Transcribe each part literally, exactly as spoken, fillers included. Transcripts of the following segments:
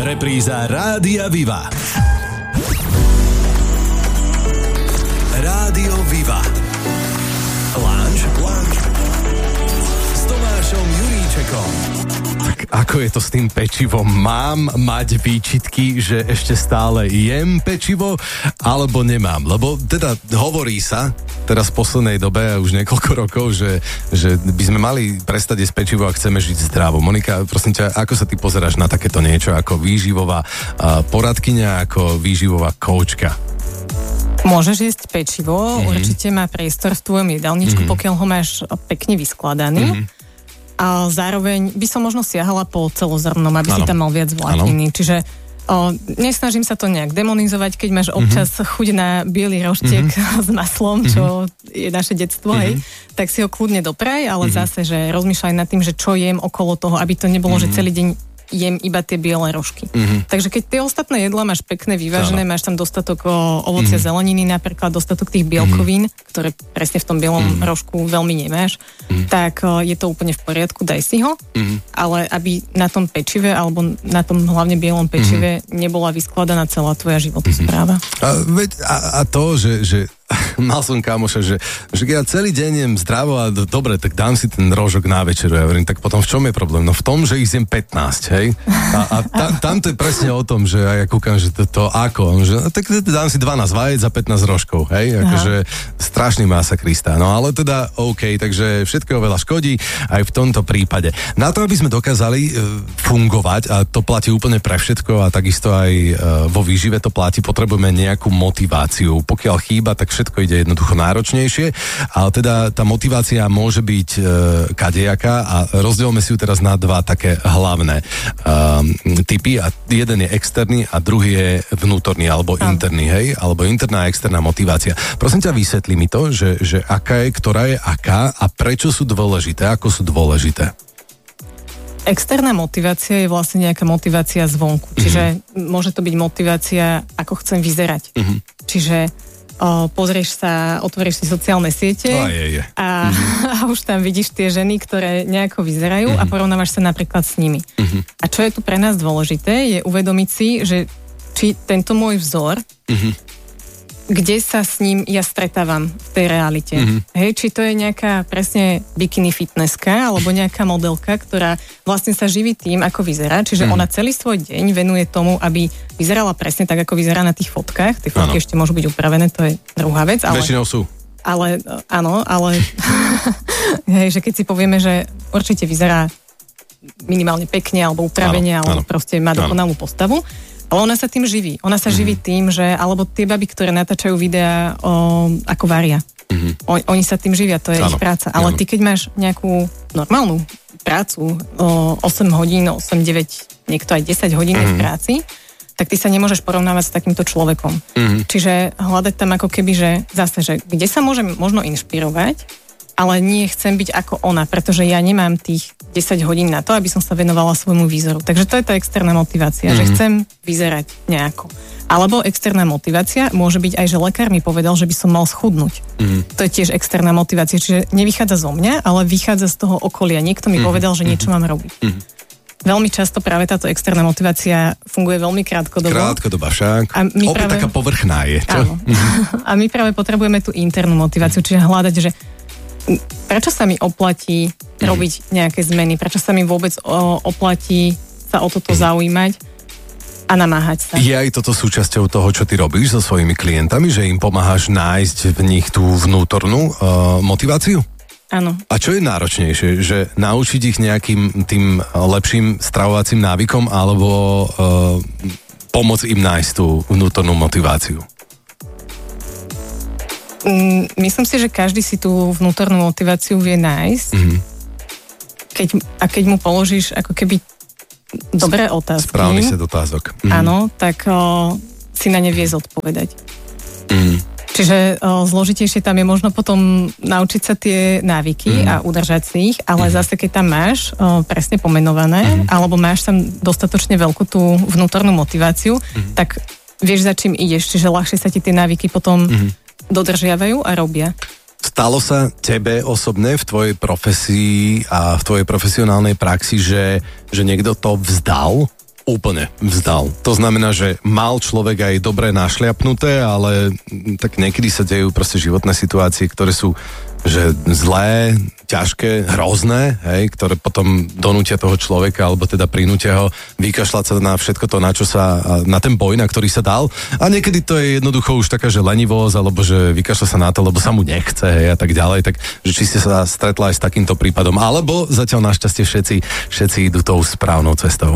Repríza Rádia Viva. Rádio Viva. Lunch, lunch s Tomášom Juríčekom. Tak ako je to s tým pečivom? Mám mať výčitky, že ešte stále jem pečivo, alebo nemám? Lebo teda hovorí sa teraz v poslednej dobe, už niekoľko rokov, že, že by sme mali prestať jesť pečivo, ak chceme žiť zdravo. Monika, prosím ťa, ako sa ty pozeráš na takéto niečo ako výživová uh, poradkyňa, ako výživová koučka? Môžeš jesť pečivo, mm-hmm. určite má priestor v tvojom jedálničku, mm-hmm. pokiaľ ho máš pekne vyskladaný. Mm-hmm. A zároveň by som možno siahala po celozrnnom, aby ano. Si tam mal viac vlákniny. Čiže o, nesnažím sa to nejak demonizovať, keď máš občas mm-hmm. chuť na biely roštiek mm-hmm. s maslom, čo mm-hmm. je naše detstvo, mm-hmm. hej, tak si ho kľudne dopraj, ale mm-hmm. zase, že rozmýšľaj nad tým, že čo jem okolo toho, aby to nebolo, mm-hmm. že celý deň jem iba tie biele rožky. Mm-hmm. Takže keď tie ostatné jedlá máš pekné, vyvážené, máš tam dostatok o, ovocia, mm-hmm. zeleniny, napríklad dostatok tých bielkovín, mm-hmm. ktoré presne v tom bielom mm-hmm. rožku veľmi nemáš, mm-hmm. tak o, je to úplne v poriadku, daj si ho, mm-hmm. ale aby na tom pečive, alebo na tom hlavne bielom pečive mm-hmm. nebola vyskladaná celá tvoja životospráva. Mm-hmm. A, veď, a, a to, že, že mal som kamoša, že, že ja celý deň jem zdravo a do, dobre, tak dám si ten rožok na večeru. Ja hovorím, tak potom v čom je problém? No v tom, že ich zjem pätnásť, hej? A, a ta, tam to je presne o tom, že ja kúkam, že to, to ako? Že, no, tak dám si dvanásť vajec za pätnásť rožkov, hej? Akože strašný masakrista. No ale teda OK, takže všetkého veľa škodí aj v tomto prípade. Na to, aby sme dokázali e, fungovať, a to platí úplne pre všetko a takisto aj e, vo výžive to platí, potrebujeme nejakú motiváciu. Pokiaľ chýba, tak všetko ide jednoducho náročnejšie, ale teda tá motivácia môže byť e, kadejaká a rozdielme si ju teraz na dva také hlavné e, typy a jeden je externý a druhý je vnútorný alebo interný, hej? Alebo interná a externá motivácia. Prosím ťa, vysvetli mi to, že, že aká je, ktorá je aká a prečo sú dôležité, ako sú dôležité. Externá motivácia je vlastne nejaká motivácia zvonku. Mm-hmm. Čiže môže to byť motivácia, ako chcem vyzerať. Mm-hmm. Čiže O, pozrieš sa, otvoríš si sociálne siete oh, je, je. A, mm-hmm. a už tam vidíš tie ženy, ktoré nejako vyzerajú mm-hmm. a porovnávaš sa napríklad s nimi. Mm-hmm. A čo je tu pre nás dôležité, je uvedomiť si, že či tento môj vzor, mm-hmm. kde sa s ním ja stretávam v tej realite. Mm-hmm. Hej, či to je nejaká presne bikini fitnesska alebo nejaká modelka, ktorá vlastne sa živí tým, ako vyzerá. Čiže mm-hmm. ona celý svoj deň venuje tomu, aby vyzerala presne tak, ako vyzerá na tých fotkách. Tie fotky ano. Ešte môžu byť upravené, to je druhá vec. Ale, väčšinou sú. Ale, áno, ale hej, že keď si povieme, že určite vyzerá minimálne pekne, alebo upravene, ano, alebo ano. Proste má dokonalú postavu, ale ona sa tým živí. Ona sa mm-hmm. živí tým, že, alebo tie baby, ktoré natáčajú videá o, ako varia. Mm-hmm. O, oni sa tým živia, to je ano. Ich práca. Ale ano. Ty, keď máš nejakú normálnu prácu, o osem hodín, osem, deväť, niekto aj desať hodín mm-hmm. v práci, tak ty sa nemôžeš porovnávať s takýmto človekom. Mm-hmm. Čiže hľadať tam ako keby, že zase, že kde sa môžem možno inšpirovať, ale nie chcem byť ako ona, pretože ja nemám tých desať hodín na to, aby som sa venovala svojmu výzoru. Takže to je tá externá motivácia, mm-hmm. že chcem vyzerať nejako. Alebo externá motivácia môže byť aj, že lekár mi povedal, že by som mal schudnúť. Mm-hmm. To je tiež externá motivácia, čiže nevychádza zo mňa, ale vychádza z toho okolia. Niekto mi mm-hmm. povedal, že niečo mám robiť. Mm-hmm. Veľmi často práve táto externá motivácia funguje veľmi krátkodobo. Krátkodoba však. A my Opäť práve... taká povrchná je, čo? Áno. A my práve potrebujeme tú internú motiváciu, čiže hľadať, že prečo sa mi oplatí robiť nejaké zmeny, prečo sa mi vôbec o, oplatí sa o toto zaujímať a namáhať sa. Je aj toto súčasťou toho, čo ty robíš so svojimi klientami, že im pomáhaš nájsť v nich tú vnútornú uh, motiváciu? Áno. A čo je náročnejšie? Že naučiť ich nejakým tým lepším stravovacím návykom alebo uh, pomôcť im nájsť tú vnútornú motiváciu? Mm, myslím si, že každý si tú vnútornú motiváciu vie nájsť. Mm-hmm. Keď, a keď mu položíš ako keby dobré otázky. Správny set otázok. Mm-hmm. Áno, tak o, si na ne vie zodpovedať. Mm-hmm. Čiže o, zložitejšie tam je možno potom naučiť sa tie návyky mm-hmm. a udržať si ich, ale mm-hmm. zase keď tam máš o, presne pomenované, mm-hmm. alebo máš tam dostatočne veľkú tú vnútornú motiváciu, mm-hmm. tak vieš, za čím ideš, čiže ľahšie sa ti tie návyky potom mm-hmm. dodržiavajú a robia. Stalo sa tebe osobne v tvojej profesii a v tvojej profesionálnej praxi, že, že niekto to vzdal úplne vzdal. To znamená, že mal človek aj dobre našliapnuté, ale tak niekedy sa dejú proste životné situácie, ktoré sú že zlé, ťažké, hrozné, hej, ktoré potom donútia toho človeka, alebo teda prinútia ho vykašľať sa na všetko to, na čo sa, na ten boj, na ktorý sa dal. A niekedy to je jednoducho už taká, že lenivosť, alebo že vykašľa sa na to, lebo sa mu nechce, hej, a tak ďalej. Tak, že či ste sa stretla aj s takýmto prípadom, alebo zatiaľ našťastie všetci, všetci idú tou správnou cestou.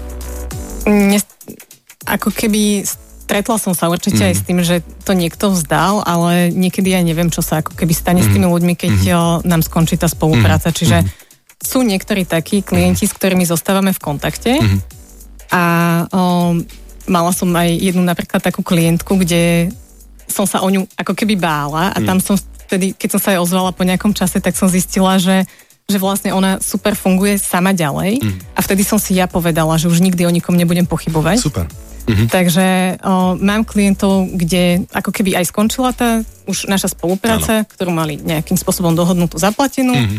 Nes, ako keby stretla som sa určite mm. aj s tým, že to niekto vzdal, ale niekedy aj neviem, čo sa ako keby stane mm. s tými ľuďmi, keď mm. o, nám skončí tá spolupráca. Mm. Čiže mm. sú niektorí takí klienti, mm. s ktorými zostávame v kontakte mm. a o, mala som aj jednu napríklad takú klientku, kde som sa o ňu ako keby bála a mm. tam som vtedy, keď som sa jej ozvala po nejakom čase, tak som zistila, že že vlastne ona super funguje sama ďalej mm. a vtedy som si ja povedala, že už nikdy o nikom nebudem pochybovať. Super. Mhm. Takže o, mám klientov, kde ako keby aj skončila tá už naša spolupráca, ano. Ktorú mali nejakým spôsobom dohodnutú, zaplatenú mhm.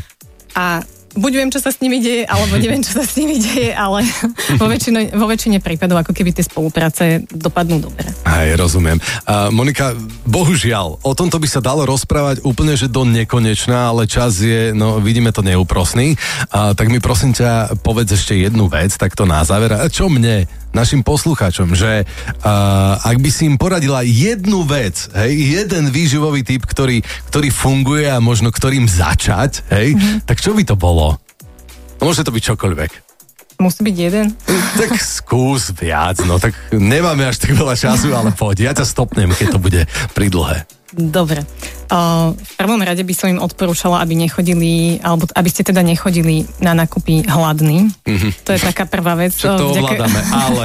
a buď viem, čo sa s nimi deje, alebo neviem, čo sa s nimi deje, ale vo väčšine, vo väčšine prípadov ako keby tie spolupráce dopadnú dobre. Aj, rozumiem. Uh, Monika, bohužiaľ, o tomto by sa dalo rozprávať úplne, že do nekonečná, ale čas je, no vidíme to neúprosný. Uh, tak mi prosím ťa, povedz ešte jednu vec, takto na záver. A čo mne, našim poslucháčom, že uh, ak by si im poradila jednu vec, hej, jeden výživový typ, ktorý, ktorý funguje a možno ktorým začať, hej, mm-hmm. tak čo by to bolo? Môže to byť čokoľvek. Musí byť jeden? Tak skús viac, no tak nemáme až tak veľa času, ale poď, ja ťa stopnem, keď to bude pridlhé. Dobre. Uh, v prvom rade by som im odporúčala, aby nechodili, alebo aby ste teda nechodili na nákupy hladní. Mm-hmm. To je taká prvá vec. Čo to vďaka, ovládame, ale...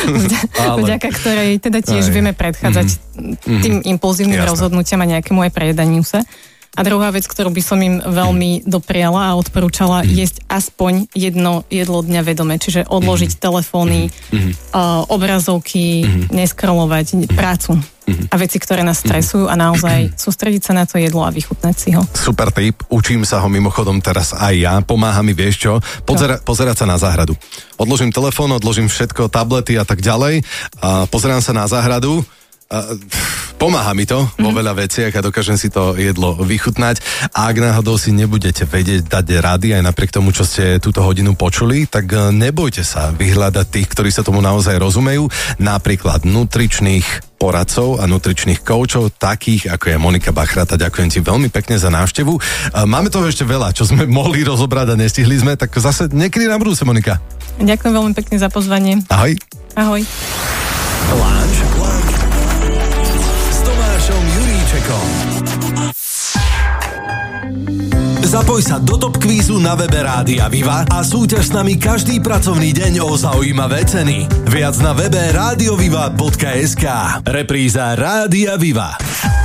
ale. Vďaka ktorej teda tiež Aj. vieme predchádzať mm-hmm. tým impulzívnym Jasne. rozhodnutiam a nejakému aj prejedaniu sa. A druhá vec, ktorú by som im veľmi dopriala a odporúčala, mm. jesť aspoň jedno jedlo dňa vedome. Čiže odložiť mm. telefóny, mm. uh, obrazovky, mm. neskrolovať, mm. prácu mm. a veci, ktoré nás stresujú a naozaj sústrediť sa na to jedlo a vychutnať si ho. Super tip, učím sa ho mimochodom teraz aj ja. Pomáha mi, vieš čo? Pozera- pozerať sa na záhradu. Odložím telefón, odložím všetko, tablety a tak ďalej a pozerám sa na záhradu. Uh, pomáha mi to vo mm-hmm. veľa veciach a dokážem si to jedlo vychutnať a ak náhodou si nebudete vedieť dať rady aj napriek tomu, čo ste túto hodinu počuli, tak nebojte sa vyhľadať tých, ktorí sa tomu naozaj rozumejú, napríklad nutričných poradcov a nutričných koučov, takých ako je Monika Bachrata. Ďakujem ti veľmi pekne za návštevu. Uh, máme toho ešte veľa, čo sme mohli rozobrať a nestihli sme, tak zase niekedy na budúce, Monika. Ďakujem veľmi pekne za pozvanie. Ahoj. Ahoj. Lunch, lunch. Zapoj sa do Top Kvízu na webe Rádia Viva a súťaž s nami každý pracovný deň o zaujímavé ceny. Viac na webe radioviva bodka es ká. Repríza Rádia Viva.